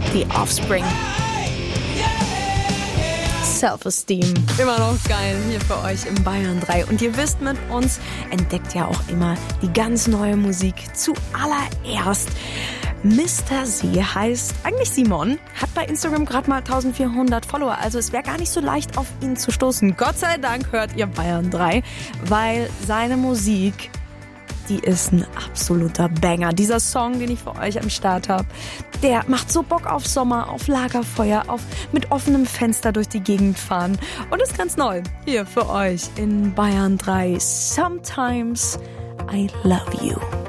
The Offspring. Self-Esteem. Immer noch geil hier für euch im Bayern 3. Und ihr wisst, mit uns entdeckt ja auch immer die ganz neue Musik zuallererst. Mr. C heißt eigentlich Simon, hat bei Instagram gerade mal 1400 Follower, also es wäre gar nicht so leicht, auf ihn zu stoßen. Gott sei Dank hört ihr Bayern 3, weil seine Musik, die ist ein absoluter Banger. Dieser Song, den ich für euch am Start habe, der macht so Bock auf Sommer, auf Lagerfeuer, auf mit offenem Fenster durch die Gegend fahren. Und ist ganz neu hier für euch in Bayern 3. Sometimes I Love You.